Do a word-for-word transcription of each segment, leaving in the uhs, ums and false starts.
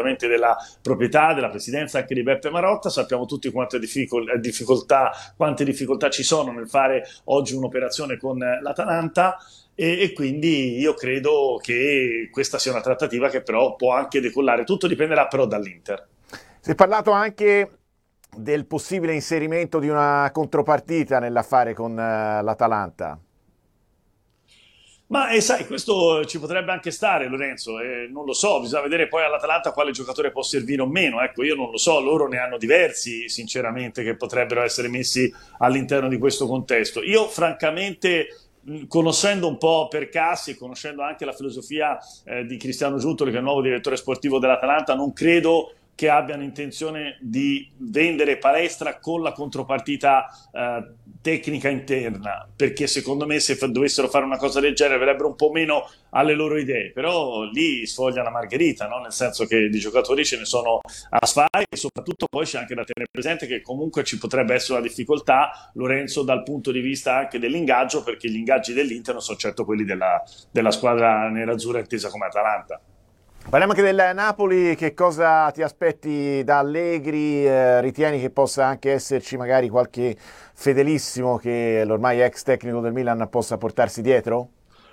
assolutamente della proprietà, della presidenza anche di Beppe Marotta. Sappiamo tutti quante difficol- difficoltà, quante difficoltà ci sono nel fare oggi un'operazione con l'Atalanta. E, e quindi io credo che questa sia una trattativa che però può anche decollare. Tutto dipenderà però dall'Inter. Si è parlato anche del possibile inserimento di una contropartita nell'affare con uh, l'Atalanta. Ma eh, sai, questo ci potrebbe anche stare, Lorenzo, eh, non lo so, bisogna vedere poi all'Atalanta quale giocatore può servire o meno. Ecco, io non lo so, loro ne hanno diversi, sinceramente, che potrebbero essere messi all'interno di questo contesto. Io, francamente, conoscendo un po' Percassi e conoscendo anche la filosofia eh, di Cristiano Giuntoli, che è il nuovo direttore sportivo dell'Atalanta, non credo che abbiano intenzione di vendere Palestra con la contropartita eh, tecnica interna, perché secondo me se f- dovessero fare una cosa del genere verrebbero un po' meno alle loro idee, però lì sfoglia la margherita, no? Nel senso che di giocatori ce ne sono a sfare e soprattutto poi c'è anche da tenere presente che comunque ci potrebbe essere una difficoltà, Lorenzo, dal punto di vista anche dell'ingaggio, perché gli ingaggi dell'Inter non sono certo quelli della, della squadra nerazzurra intesa come Atalanta. Parliamo anche del Napoli, che cosa ti aspetti da Allegri? Eh, ritieni che possa anche esserci magari qualche fedelissimo che l'ormai ex tecnico del Milan possa portarsi dietro?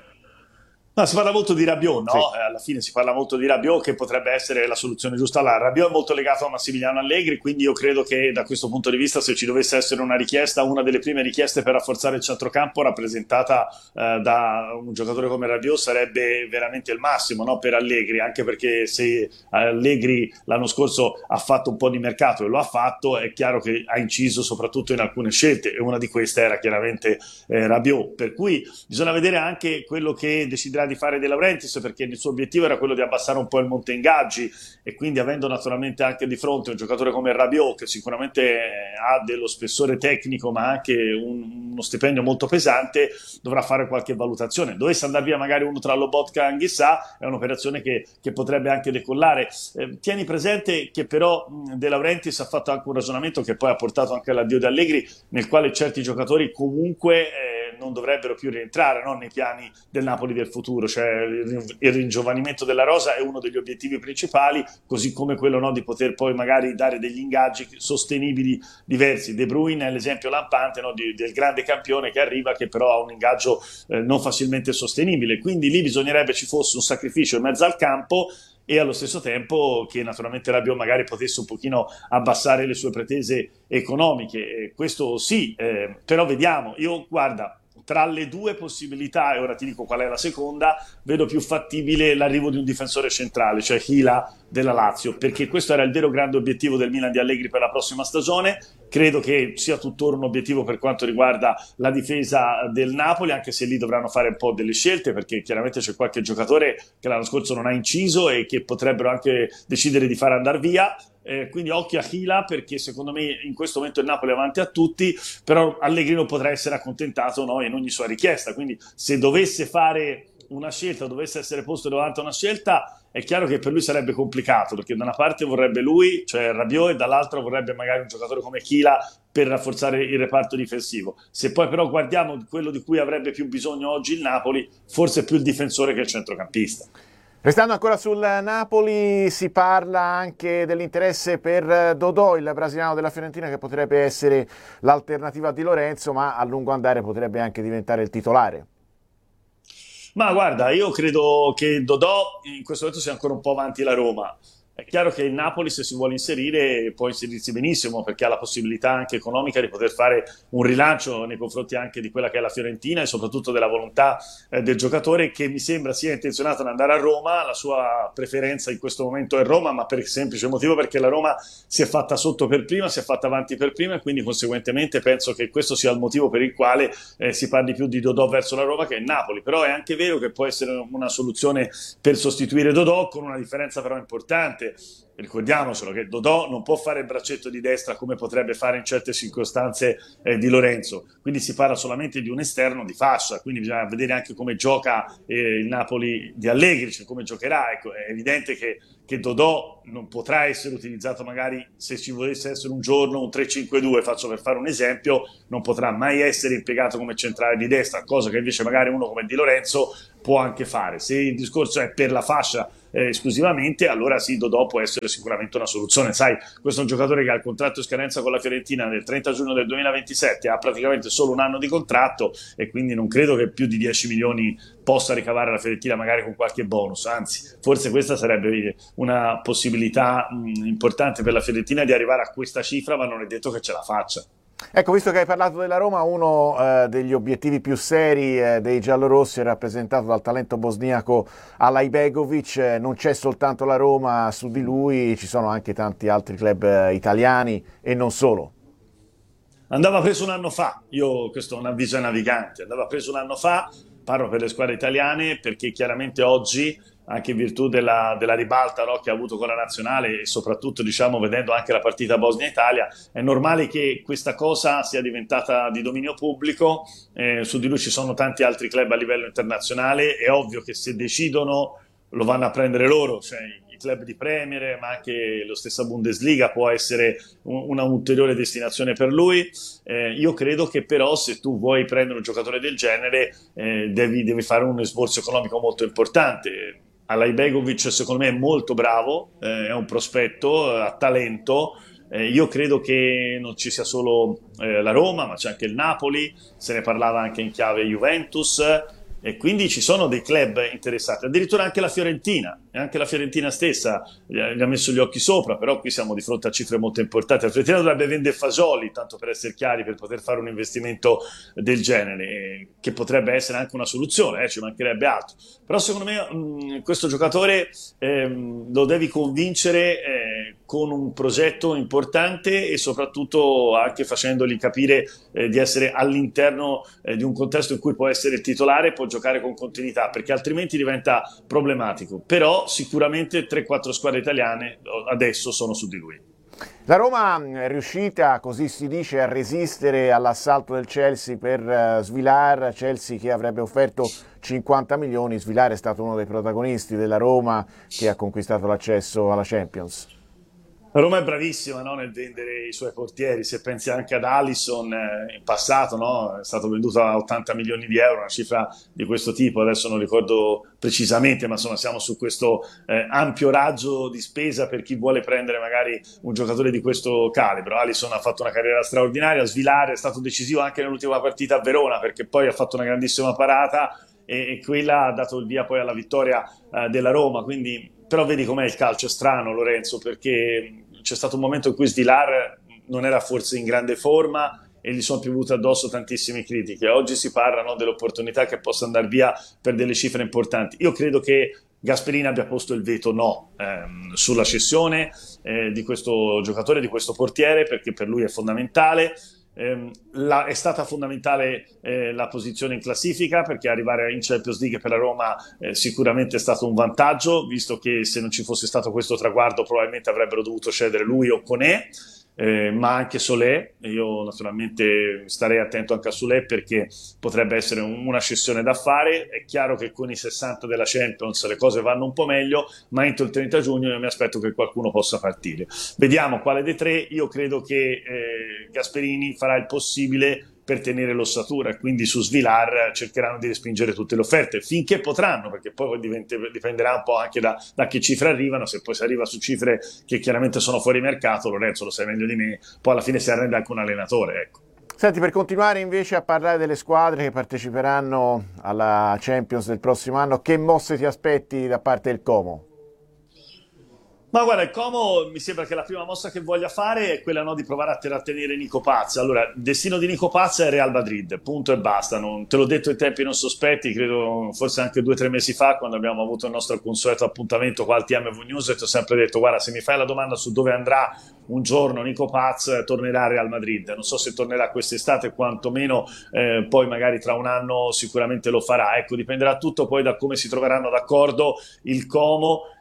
No, si parla molto di Rabiot, Sì. no? Eh, alla fine si parla molto di Rabiot, che potrebbe essere la soluzione giusta. Allora, Rabiot è molto legato a Massimiliano Allegri, quindi io credo che da questo punto di vista, se ci dovesse essere una richiesta, una delle prime richieste per rafforzare il centrocampo rappresentata eh, da un giocatore come Rabiot sarebbe veramente il massimo, no? Per Allegri, anche perché se Allegri l'anno scorso ha fatto un po' di mercato e lo ha fatto, è chiaro che ha inciso soprattutto in alcune scelte e una di queste era chiaramente eh, Rabiot, per cui bisogna vedere anche quello che deciderà di fare De Laurentiis, perché il suo obiettivo era quello di abbassare un po' il monte ingaggi e quindi avendo naturalmente anche di fronte un giocatore come Rabiot che sicuramente ha dello spessore tecnico ma anche un, uno stipendio molto pesante, dovrà fare qualche valutazione. Dovesse andare via magari uno tra Lobotka e Anghissà, è un'operazione che, che potrebbe anche decollare. Eh, tieni presente che però mh, De Laurentiis ha fatto anche un ragionamento che poi ha portato anche all'addio di Allegri, nel quale certi giocatori comunque eh, non dovrebbero più rientrare, no? Nei piani del Napoli del futuro, cioè il ringiovanimento della rosa è uno degli obiettivi principali, così come quello, no, di poter poi magari dare degli ingaggi sostenibili diversi. De Bruyne è l'esempio lampante, no, di, del grande campione che arriva, che però ha un ingaggio eh, non facilmente sostenibile, quindi lì bisognerebbe ci fosse un sacrificio in mezzo al campo e allo stesso tempo che naturalmente Rabiot magari potesse un pochino abbassare le sue pretese economiche. E questo sì, eh, però vediamo, io guarda, tra le due possibilità, e ora ti dico qual è la seconda, vedo più fattibile l'arrivo di un difensore centrale, cioè Hila della Lazio, perché questo era il vero grande obiettivo del Milan di Allegri per la prossima stagione. Credo che sia tuttora un obiettivo per quanto riguarda la difesa del Napoli, anche se lì dovranno fare un po' delle scelte, perché chiaramente c'è qualche giocatore che l'anno scorso non ha inciso e che potrebbero anche decidere di far andare via. Eh, quindi occhio a Hila, perché secondo me in questo momento il Napoli è avanti a tutti, però Allegri non potrà essere accontentato, no, in ogni sua richiesta, quindi se dovesse fare una scelta, dovesse essere posto davanti a una scelta, è chiaro che per lui sarebbe complicato, perché da una parte vorrebbe lui, cioè Rabiot, e dall'altra vorrebbe magari un giocatore come Hila per rafforzare il reparto difensivo. Se poi però guardiamo quello di cui avrebbe più bisogno oggi il Napoli, forse più il difensore che il centrocampista. Restando ancora sul Napoli, si parla anche dell'interesse per Dodò, il brasiliano della Fiorentina, che potrebbe essere l'alternativa di Lorenzo, ma a lungo andare potrebbe anche diventare il titolare. Ma guarda, io credo che Dodò in questo momento sia ancora un po' avanti la Roma. È chiaro che il Napoli, se si vuole inserire, può inserirsi benissimo, perché ha la possibilità anche economica di poter fare un rilancio nei confronti anche di quella che è la Fiorentina e soprattutto della volontà eh, del giocatore, che mi sembra sia intenzionato ad andare a Roma. La sua preferenza in questo momento è Roma, ma per il semplice motivo perché la Roma si è fatta sotto per prima, si è fatta avanti per prima, e quindi conseguentemente penso che questo sia il motivo per il quale eh, si parli più di Dodò verso la Roma che il Napoli. Però è anche vero che può essere una soluzione per sostituire Dodò, con una differenza però importante. Ricordiamocelo che Dodò non può fare il braccetto di destra come potrebbe fare in certe circostanze eh, di Lorenzo, quindi si parla solamente di un esterno di fascia, quindi bisogna vedere anche come gioca eh, il Napoli di Allegri, cioè come giocherà. Ecco, è evidente che, che Dodò non potrà essere utilizzato magari se ci volesse essere un giorno un tre cinque due, faccio per fare un esempio, non potrà mai essere impiegato come centrale di destra, cosa che invece magari uno come Di Lorenzo può anche fare. Se il discorso è per la fascia eh, esclusivamente, allora sì, Dodò può essere sicuramente una soluzione. Sai, questo è un giocatore che ha il contratto in scadenza con la Fiorentina del trenta giugno del duemilaventisette, ha praticamente solo un anno di contratto e quindi non credo che più di dieci milioni possa ricavare la Fiorentina magari con qualche bonus, anzi forse questa sarebbe una possibilità mh, importante per la Fiorentina di arrivare a questa cifra, ma non è detto che ce la faccia. Ecco, visto che hai parlato della Roma, uno eh, degli obiettivi più seri eh, dei giallorossi è rappresentato dal talento bosniaco Alaibegovic. Eh, non c'è soltanto la Roma su di lui, ci sono anche tanti altri club eh, italiani e non solo. Andava preso un anno fa, io questo è un avviso ai naviganti, andava preso un anno fa, parlo per le squadre italiane perché chiaramente oggi, anche in virtù della, della ribalta, no, che ha avuto con la nazionale e soprattutto diciamo vedendo anche la partita Bosnia-Italia, è normale che questa cosa sia diventata di dominio pubblico, eh, su di lui ci sono tanti altri club a livello internazionale, è ovvio che se decidono lo vanno a prendere loro, cioè i club di Premier, ma anche lo stessa Bundesliga può essere un, una ulteriore destinazione per lui. Eh, io credo che però se tu vuoi prendere un giocatore del genere eh, devi, devi fare un esborso economico molto importante. Alaibegovic secondo me è molto bravo, eh, è un prospetto, ha talento. Eh, io credo che non ci sia solo eh, la Roma, ma c'è anche il Napoli, se ne parlava anche in chiave Juventus, e quindi ci sono dei club interessati, addirittura anche la Fiorentina, e anche la Fiorentina stessa gli ha, gli ha messo gli occhi sopra, però qui siamo di fronte a cifre molto importanti. La Fiorentina dovrebbe vendere Fasoli, tanto per essere chiari, per poter fare un investimento del genere, eh, che potrebbe essere anche una soluzione, eh, ci mancherebbe altro. Però secondo me mh, questo giocatore eh, lo devi convincere eh, con un progetto importante e soprattutto anche facendogli capire eh, di essere all'interno eh, di un contesto in cui può essere titolare, può giocare con continuità, perché altrimenti diventa problematico. Però sicuramente tre quattro squadre italiane adesso sono su di lui. La Roma è riuscita, così si dice, a resistere all'assalto del Chelsea per uh, Svilar, Chelsea che avrebbe offerto cinquanta milioni, Svilar è stato uno dei protagonisti della Roma che ha conquistato l'accesso alla Champions. La Roma è bravissima, no, nel vendere i suoi portieri, se pensi anche ad Alisson eh, in passato, no, è stato venduto a ottanta milioni di euro, una cifra di questo tipo, adesso non ricordo precisamente, ma insomma siamo su questo eh, ampio raggio di spesa per chi vuole prendere magari un giocatore di questo calibro. Alisson ha fatto una carriera straordinaria, Svilare è stato decisivo anche nell'ultima partita a Verona perché poi ha fatto una grandissima parata e, e quella ha dato il via poi alla vittoria eh, della Roma, quindi... Però vedi com'è il calcio, è strano Lorenzo, perché c'è stato un momento in cui Svilar non era forse in grande forma e gli sono piovute addosso tantissime critiche. Oggi si parla, no, dell'opportunità che possa andare via per delle cifre importanti. Io credo che Gasperini abbia posto il veto no ehm, sulla cessione eh, di questo giocatore, di questo portiere, perché per lui è fondamentale. Eh, la, è stata fondamentale eh, la posizione in classifica, perché arrivare in Champions League per la Roma eh, sicuramente è stato un vantaggio, visto che se non ci fosse stato questo traguardo probabilmente avrebbero dovuto cedere lui o Koné, eh, ma anche Solé. Io naturalmente starei attento anche a Solé perché potrebbe essere un, una cessione da fare. È chiaro che con i sessanta della Champions le cose vanno un po' meglio, ma entro il trenta giugno io mi aspetto che qualcuno possa partire. Vediamo quale dei tre. Io credo che eh, Gasperini farà il possibile per tenere l'ossatura e quindi su Svilar cercheranno di respingere tutte le offerte finché potranno, perché poi divente, dipenderà un po' anche da, da che cifre arrivano. Se poi si arriva su cifre che chiaramente sono fuori mercato, Lorenzo lo sai meglio di me, poi alla fine si arrende anche un allenatore, ecco. Senti, per continuare invece a parlare delle squadre che parteciperanno alla Champions del prossimo anno, che mosse ti aspetti da parte del Como? Ma guarda, il Como mi sembra che la prima mossa che voglia fare è quella, no, di provare a trattenere Nico Paz. Allora, il destino di Nico Paz è Real Madrid, punto e basta. Non, te l'ho detto in tempi non sospetti, credo forse anche due o tre mesi fa, quando abbiamo avuto il nostro consueto appuntamento qua al T M V News, e ti ho sempre detto: guarda, se mi fai la domanda su dove andrà un giorno Nico Paz, tornerà a Real Madrid. Non so se tornerà quest'estate, quantomeno eh, poi magari tra un anno sicuramente lo farà. Ecco, dipenderà tutto poi da come si troveranno d'accordo il Como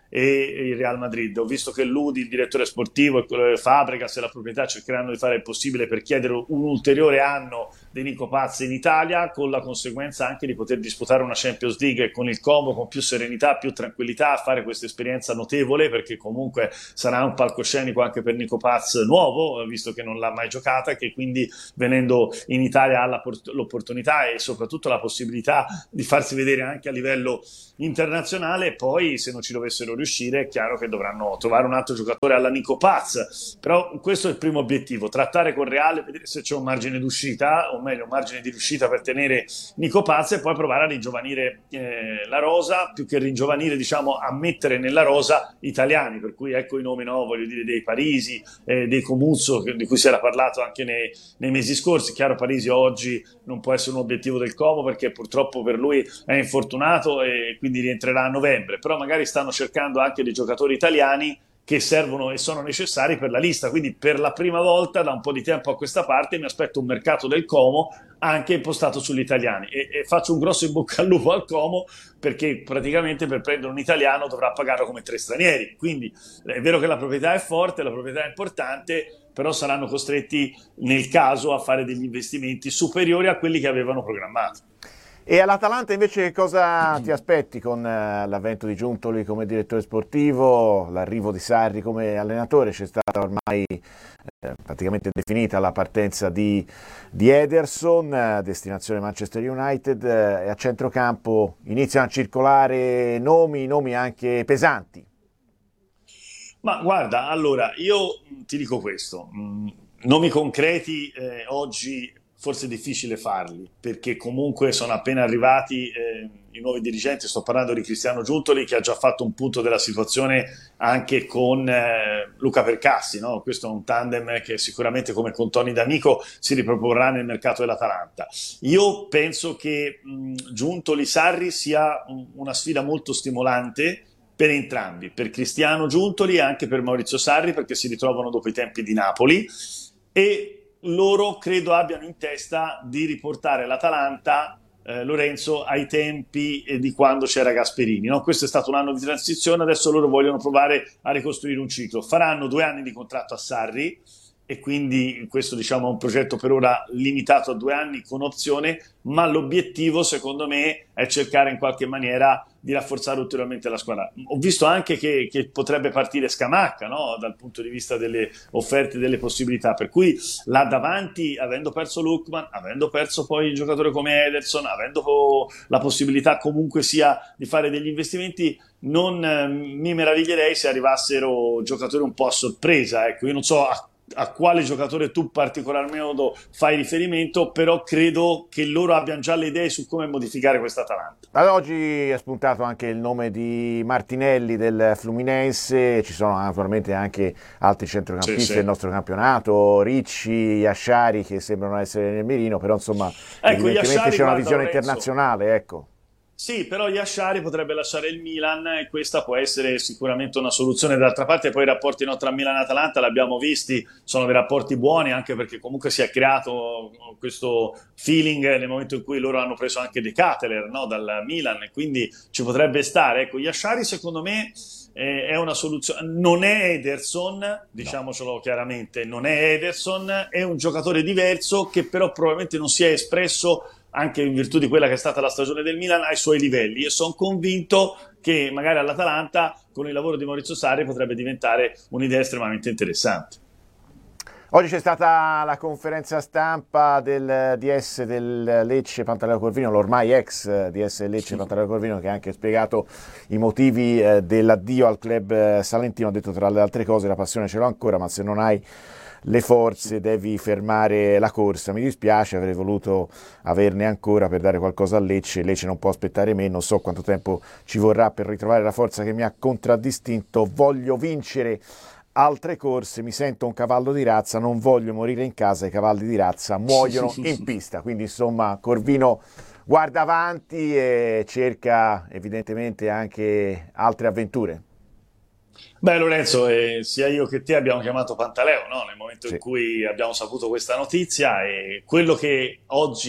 e il Real Madrid. Ho visto che Ludi, il direttore sportivo, e Fabregas e la proprietà cercheranno di fare il possibile per chiedere un ulteriore anno di Nico Paz in Italia, con la conseguenza anche di poter disputare una Champions League con il Como, con più serenità, più tranquillità, a fare questa esperienza notevole, perché comunque sarà un palcoscenico anche per Nico Paz nuovo, visto che non l'ha mai giocata, che quindi venendo in Italia ha l'opportunità e soprattutto la possibilità di farsi vedere anche a livello internazionale. Poi se non ci dovessero riuscire è chiaro che dovranno trovare un altro giocatore alla Nico Paz, però questo è il primo obiettivo: trattare con Real, vedere se c'è un margine d'uscita, o meglio un margine di riuscita per tenere Nico Paz, e poi provare a ringiovanire eh, la rosa, più che ringiovanire, diciamo, a mettere nella rosa italiani, per cui ecco i nomi, no, voglio dire, dei Parisi, eh, dei Comuzzo, di cui si era parlato anche nei, nei mesi scorsi. Chiaro, Parisi oggi non può essere un obiettivo del Como perché purtroppo per lui è infortunato e quindi rientrerà a novembre, però magari stanno cercando anche dei giocatori italiani che servono e sono necessari per la lista. Quindi per la prima volta da un po' di tempo a questa parte mi aspetto un mercato del Como anche impostato sugli italiani, e, e faccio un grosso in bocca al lupo al Como, perché praticamente per prendere un italiano dovrà pagarlo come tre stranieri. Quindi è vero che la proprietà è forte, la proprietà è importante, però saranno costretti nel caso a fare degli investimenti superiori a quelli che avevano programmato. E all'Atalanta invece cosa ti aspetti con eh, l'avvento di Giuntoli come direttore sportivo, l'arrivo di Sarri come allenatore? C'è stata ormai eh, praticamente definita la partenza di, di Ederson, eh, destinazione Manchester United, eh, e a centrocampo iniziano a circolare nomi, nomi anche pesanti. Ma guarda, allora, io ti dico questo, mh, nomi concreti eh, oggi forse è difficile farli, perché comunque sono appena arrivati eh, i nuovi dirigenti. Sto parlando di Cristiano Giuntoli, che ha già fatto un punto della situazione anche con eh, Luca Percassi, no? Questo è un tandem che sicuramente, come con Toni D'Amico, si riproporrà nel mercato dell'Atalanta. Io penso che mh, Giuntoli-Sarri sia un, una sfida molto stimolante per entrambi, per Cristiano Giuntoli e anche per Maurizio Sarri, perché si ritrovano dopo i tempi di Napoli e loro credo abbiano in testa di riportare l'Atalanta, eh, Lorenzo, ai tempi eh, di quando c'era Gasperini, no? Questo è stato un anno di transizione, adesso loro vogliono provare a ricostruire un ciclo. Faranno due anni di contratto a Sarri, e quindi questo, diciamo, è un progetto per ora limitato a due anni con opzione, ma l'obiettivo secondo me è cercare in qualche maniera di rafforzare ulteriormente la squadra. Ho visto anche che, che potrebbe partire Scamacca, no? Dal punto di vista delle offerte e delle possibilità, per cui là davanti, avendo perso Lookman, avendo perso poi il giocatore come Ederson, avendo la possibilità comunque sia di fare degli investimenti, non eh, mi meraviglierei se arrivassero giocatori un po' a sorpresa. Ecco, io non so a a quale giocatore tu particolarmente fai riferimento, però credo che loro abbiano già le idee su come modificare questa Atalanta. Ad oggi è spuntato anche il nome di Martinelli del Fluminense, ci sono naturalmente anche altri centrocampisti sì, sì. del nostro campionato, Ricci, Yashari, che sembrano essere nel mirino, però insomma ecco, evidentemente Yashari, c'è una visione Lorenzo, internazionale, ecco. Sì, però Yashari potrebbe lasciare il Milan e questa può essere sicuramente una soluzione. D'altra parte poi i rapporti no, tra Milan e Atalanta l'abbiamo visti, sono dei rapporti buoni, anche perché comunque si è creato questo feeling nel momento in cui loro hanno preso anche De Ketelaere, no, dal Milan, e quindi ci potrebbe stare. Ecco, Yashari secondo me eh, è una soluzione, non è Ederson, diciamocelo no. chiaramente, non è Ederson, è un giocatore diverso che però probabilmente non si è espresso anche in virtù di quella che è stata la stagione del Milan ai suoi livelli, e sono convinto che magari all'Atalanta con il lavoro di Maurizio Sarri potrebbe diventare un'idea estremamente interessante. Oggi c'è stata la conferenza stampa del D S del Lecce Pantaleo Corvino, l'ormai ex D S del Lecce Pantaleo Corvino, che ha anche spiegato i motivi dell'addio al club salentino. Ha detto tra le altre cose: la passione ce l'ho ancora, ma se non hai le forze devi fermare la corsa. Mi dispiace, avrei voluto averne ancora per dare qualcosa a Lecce. Lecce non può aspettare me, non so quanto tempo ci vorrà per ritrovare la forza che mi ha contraddistinto. Voglio vincere altre corse, mi sento un cavallo di razza, non voglio morire in casa, i cavalli di razza muoiono in pista. Quindi insomma Corvino guarda avanti e cerca evidentemente anche altre avventure. Beh Lorenzo, eh, sia io che te abbiamo chiamato Pantaleo, no? Nel momento sì. in cui abbiamo saputo questa notizia, e quello che oggi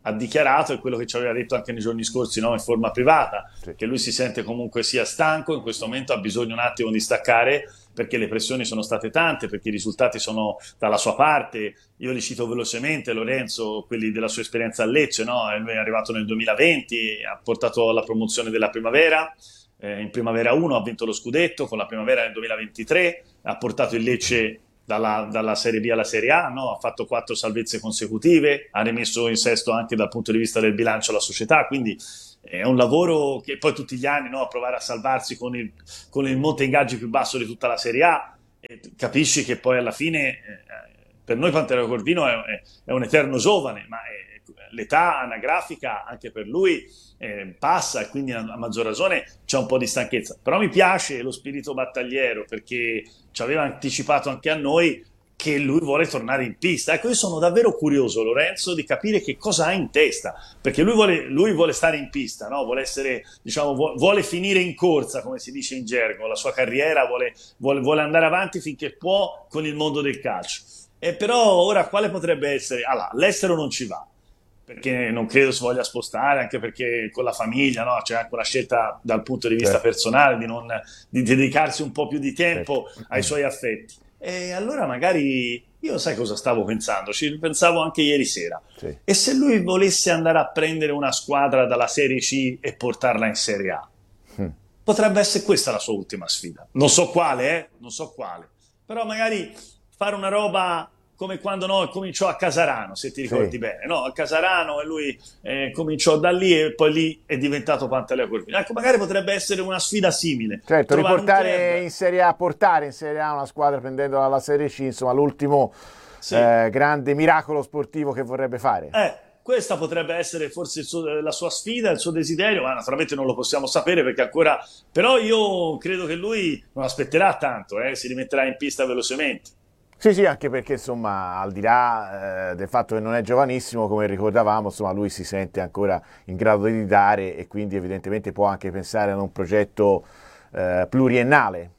ha dichiarato è quello che ci aveva detto anche nei giorni scorsi, no? In forma privata, Sì. che lui si sente comunque sia stanco, in questo momento ha bisogno un attimo di staccare perché le pressioni sono state tante, perché i risultati sono dalla sua parte. Io li cito velocemente, Lorenzo, quelli della sua esperienza a Lecce, no? Lui è arrivato nel duemilaventi, ha portato alla promozione della Primavera, eh, in Primavera uno ha vinto lo scudetto, con la Primavera nel duemilaventitré ha portato il Lecce Dalla, dalla Serie B alla Serie A, no? Ha fatto quattro salvezze consecutive, ha rimesso in sesto anche dal punto di vista del bilancio la società, quindi è un lavoro che poi tutti gli anni, no? A provare a salvarsi con il, con il monte ingaggi più basso di tutta la Serie A, e capisci che poi alla fine eh, per noi Pantaleo Corvino è, è, è un eterno giovane, ma è, l'età anagrafica anche per lui eh, passa, e quindi a, a maggior ragione c'è un po' di stanchezza. Però mi piace lo spirito battagliero, perché ci aveva anticipato anche a noi che lui vuole tornare in pista. Ecco, io sono davvero curioso, Lorenzo, di capire che cosa ha in testa, perché lui vuole, lui vuole stare in pista, no? Vuole essere, diciamo, vuole finire in corsa, come si dice in gergo, la sua carriera, vuole, vuole, vuole andare avanti finché può con il mondo del calcio. E però ora quale potrebbe essere? Allora, l'estero non ci va, perché non credo si voglia spostare, anche perché con la famiglia, no? C'è anche una scelta dal punto di vista Certo. personale di, non, di dedicarsi un po' più di tempo Certo. ai suoi affetti. E allora magari, io sai cosa stavo pensando? Ci pensavo anche ieri sera. Sì. E se lui volesse andare a prendere una squadra dalla Serie C e portarla in Serie A? Mm. Potrebbe essere questa la sua ultima sfida. Non so quale, eh? Non so quale. Però magari fare una roba come quando no, cominciò a Casarano, se ti ricordi Sì. bene, no? A Casarano, e lui eh, cominciò da lì e poi lì è diventato Pantaleo Corvino. Ecco, magari potrebbe essere una sfida simile. Certo, Trovare un riportare club. in Serie A, portare in Serie A una squadra prendendola alla Serie C, insomma, l'ultimo Sì. eh, grande miracolo sportivo che vorrebbe fare. Eh, questa potrebbe essere forse il suo- la sua sfida, il suo desiderio, ma naturalmente non lo possiamo sapere perché ancora... Però io credo che lui non aspetterà tanto, eh, si rimetterà in pista velocemente. Sì, sì, anche perché insomma, al di là eh, del fatto che non è giovanissimo, come ricordavamo, insomma, lui si sente ancora in grado di dare e quindi evidentemente può anche pensare ad un progetto eh, pluriennale.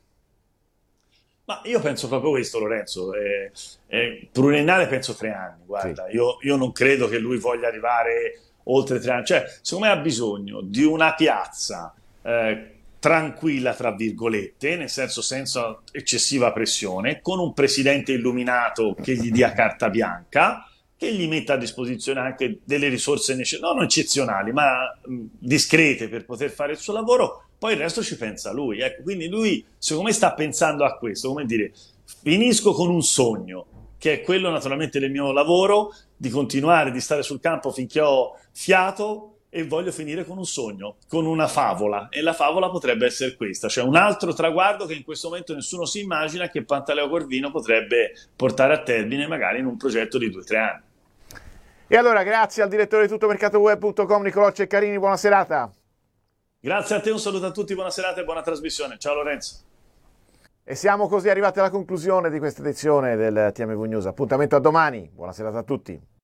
Ma io penso proprio questo, Lorenzo. Eh, eh, pluriennale penso tre anni, guarda. Sì. Io, io non credo che lui voglia arrivare oltre tre anni. Cioè, secondo me ha bisogno di una piazza eh, tranquilla, tra virgolette, nel senso senza eccessiva pressione, con un presidente illuminato che gli dia carta bianca, che gli metta a disposizione anche delle risorse necessarie, non eccezionali, ma mh, discrete per poter fare il suo lavoro. Poi il resto ci pensa lui, ecco. Quindi lui, secondo me, sta pensando a questo, come dire, finisco con un sogno, che è quello naturalmente del mio lavoro, di continuare, di stare sul campo finché ho fiato, e voglio finire con un sogno, con una favola, e la favola potrebbe essere questa, cioè un altro traguardo che in questo momento nessuno si immagina che Pantaleo Corvino potrebbe portare a termine magari in un progetto di due o tre anni. E allora, grazie al direttore di tuttomercatoweb punto com Nicolò Ceccarini, buona serata. Grazie a te, un saluto a tutti, buona serata e buona trasmissione. Ciao Lorenzo. E siamo così arrivati alla conclusione di questa edizione del T M V News. Appuntamento a domani, buona serata a tutti.